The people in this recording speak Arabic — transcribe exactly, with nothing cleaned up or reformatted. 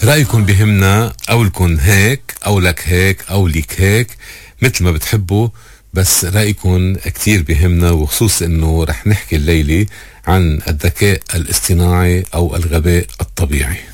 رأيكم بهمنا، أو لكم هيك أو لك هيك أو ليك هيك مثل ما بتحبوا، بس رأيكم كتير بهمنا، وخصوص انه رح نحكي الليلة عن الذكاء الاصطناعي او الغباء الطبيعي.